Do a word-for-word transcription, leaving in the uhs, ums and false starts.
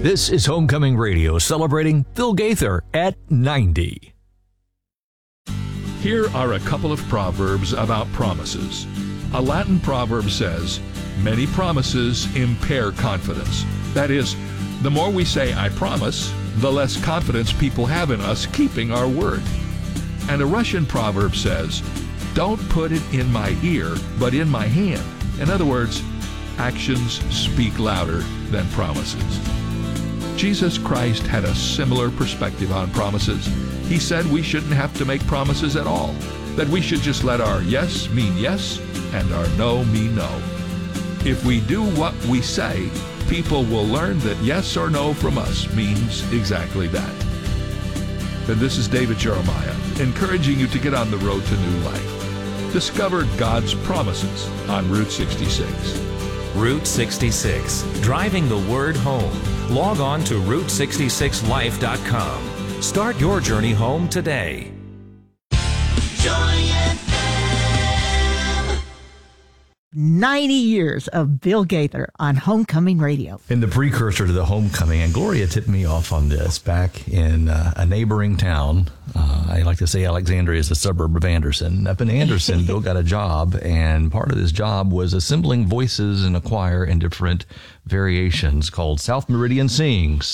This is Homecoming Radio, celebrating Bill Gaither at ninety. Here are a couple of proverbs about promises. A Latin proverb says, "Many promises impair confidence." That is, the more we say, "I promise," the less confidence people have in us keeping our word. And a Russian proverb says, "Don't put it in my ear, but in my hand." In other words, actions speak louder than promises. Jesus Christ had a similar perspective on promises. He said we shouldn't have to make promises at all, that we should just let our yes mean yes and our no mean no. If we do what we say, people will learn that yes or no from us means exactly that. And this is David Jeremiah, encouraging you to get on the road to new life. Discover God's promises on Route sixty-six. Route sixty-six, driving the word home. Log on to route sixty-six life dot com. Start your journey home today. ninety years of Bill Gaither on Homecoming Radio. In the precursor to the Homecoming, and Gloria tipped me off on this back in uh, a neighboring town. Uh, I like to say Alexandria is a suburb of Anderson. Up in Anderson, Bill got a job, and part of his job was assembling voices in a choir in different variations called South Meridian Sings.